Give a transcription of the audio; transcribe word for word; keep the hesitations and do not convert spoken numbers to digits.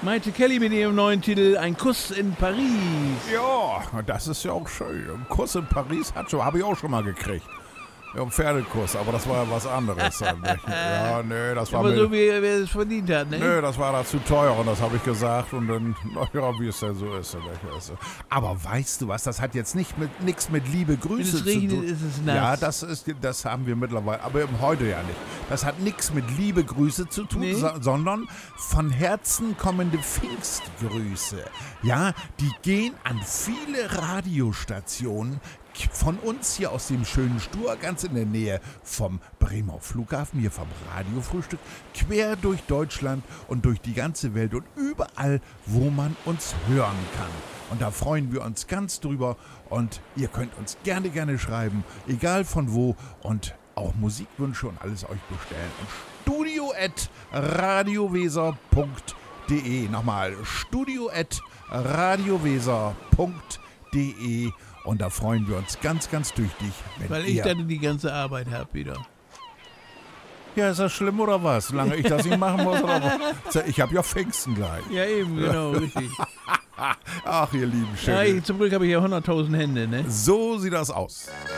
Maite Kelly mit ihrem neuen Titel Ein Kuss in Paris. Ja, das ist ja auch schön. Ein Kuss in Paris hat schon, habe ich auch schon mal gekriegt. Ja, einen Pferdekuss, aber das war ja was anderes. Dann, nicht? Ja, nee, das war Aber mir, so, wie er es verdient hat, ne? nee, das war da zu teuer und das habe ich gesagt und dann, na ja, wie es denn so ist. Nicht? Also, aber weißt du was, das hat jetzt nicht mit nichts mit Liebe Wenn Grüße es regnet, zu tun. ist es nass. Ja, das ist, das haben wir mittlerweile, aber eben heute ja nicht. Das hat nichts mit Liebe Grüße zu tun, Nee. so, sondern von Herzen kommende Pfingstgrüße. Ja, die gehen an viele Radiostationen von uns hier aus dem schönen Stur, ganz in der Nähe vom Bremer Flughafen, hier vom Radiofrühstück, quer durch Deutschland und durch die ganze Welt und überall, wo man uns hören kann. Und da freuen wir uns ganz drüber und ihr könnt uns gerne, gerne schreiben, egal von wo und auch Musikwünsche und alles euch bestellen. Und studio at radioweser punkt de, nochmal studio at radioweser punkt de. Und da freuen wir uns ganz, ganz tüchtig, wenn Weil ich ihr... dann die ganze Arbeit habe wieder. Ja, ist das schlimm oder was? Solange ich das nicht machen muss oder was? Ich habe ja Pfingsten gleich. Ja, eben, genau, richtig. Ach, ihr lieben Ja, Schön. ich, zum Glück habe ich ja hunderttausend Hände, ne? So sieht das aus.